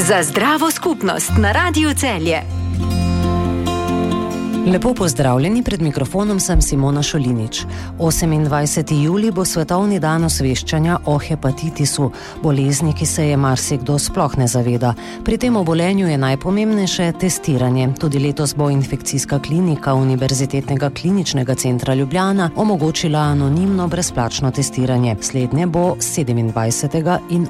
Za zdravo skupnost na Radiu Celje. Lepo pozdravljeni, pred mikrofonom sem Simona Šolinič. 28. julij bo svetovni dan osveščanja o hepatitisu, bolezni, ki se je marsikdo sploh ne zaveda. Pri tem obolenju je najpomembnejše testiranje. Tudi letos bo infekcijska klinika Univerzitetnega kliničnega centra Ljubljana omogočila anonimno brezplačno testiranje. Slednje bo 27. in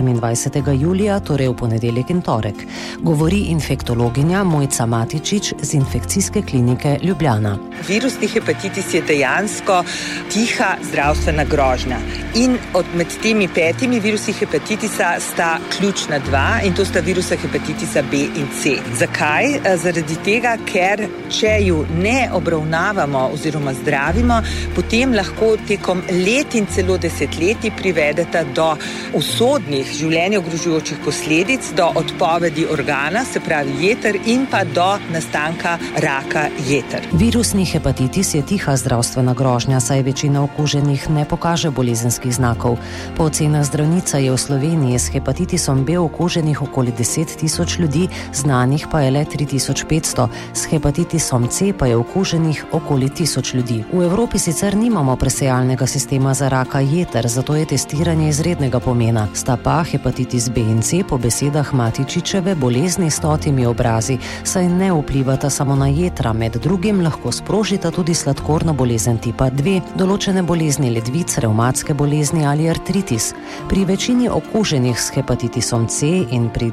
28. julija, torej v ponedeljek in torek. Govori infektologinja Mojca Matičič z infekcijske klinike Ljubljana. Virusni hepatitis je dejansko tiha zdravstvena grožnja. In med temi 5 virusi hepatitisa sta ključna 2 in to sta virusa hepatitisa B in C. Zakaj? Zaradi tega, ker če ju ne obravnavamo oziroma zdravimo, potem lahko tekom let in celo desetletij privedeta do usodnih življenje ogrožujočih posledic, do odpovedi organa, se pravi jeter, in pa do nastanka raka jeter. Virusni hepatitis je tiha zdravstvena grožnja, saj večina okuženih ne pokaže bolezenskih znakov. Po ocenah zdravnica je v Sloveniji s hepatitisom B okuženih okoli 10 tisoč ljudi, znanih pa je le 3500, s hepatitisom C pa je okuženih okoli 1000 ljudi. V Evropi sicer nimamo presejalnega sistema za raka jeter, zato je testiranje izrednega pomena. Sta pa hepatitis B in C po besedah Matičičeve bolezni s 100 obrazi, saj ne vplivata samo na jetra, med drugim lahko sprožita tudi sladkorno bolezen tipa 2, določene bolezni ledvic, revmatske bolezni ali artritis. Pri večini okuženih s hepatitisom C in pri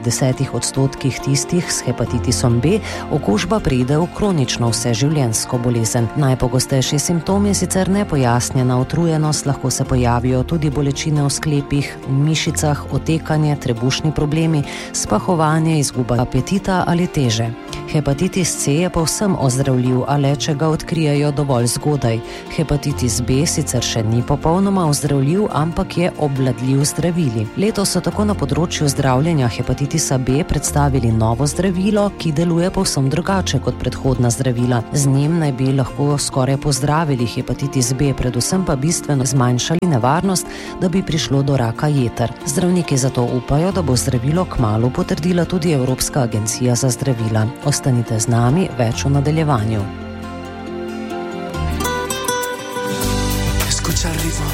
10% tistih s hepatitisom B okužba pride v kronično vseživljenjsko bolezen. Najpogostejši simptom je sicer nepojasnjena utrujenost, lahko se pojavijo tudi bolečine v sklepih, mišicah, otekanje, trebušni problemi, spahovanje, izguba apetita ali teže. Hepatitis C je povsem ozdravljiv, a le če ga odkrijejo dovolj zgodaj. Hepatitis B sicer še ni popolnoma ozdravljiv, ampak je obvladljiv zdravili. Letos so tako na področju zdravljenja hepatitisa B predstavili novo zdravilo, ki deluje povsem drugače kot predhodna zdravila. Z njim naj bi lahko skoraj pozdravili hepatitis B, predvsem pa bistveno zmanjšali nevarnost, da bi prišlo do raka jeter. Zdravniki zato upajo, da bo zdravilo kmalu potrdila tudi Evropska agencija za zdravila. Ostanite z nami, več v nadaljevanju.